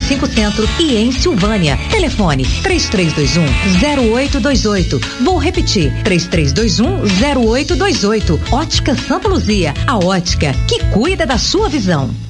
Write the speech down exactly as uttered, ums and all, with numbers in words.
cinco Centro e em Silvânia. Telefone três três dois um, zero oito dois oito. Vou repetir, três três dois um, zero oito dois oito. Ótica Santa Luzia, a ótica que cuida da sua visão.